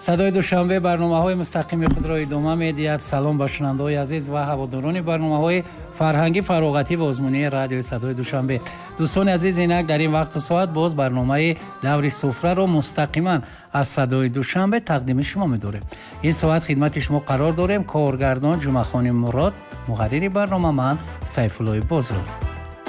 صدای دوشنبه برنامه‌های مستقیم خود را ادامه می‌دهد. سلام به شنوندگان عزیز و هواداران برنامه‌های فرهنگی فراغتی و آزمونی رادیو صدای دوشنبه. دوستان عزیز، اینک در این وقت و ساعت باز برنامه دور سفره را مستقیما از صدای دوشنبه تقدیم شما می‌داریم. این ساعت خدمت شما قرار داریم. کارگردان جمعه خانم مراد، محرر برنامه من سیف‌الله بازرگان.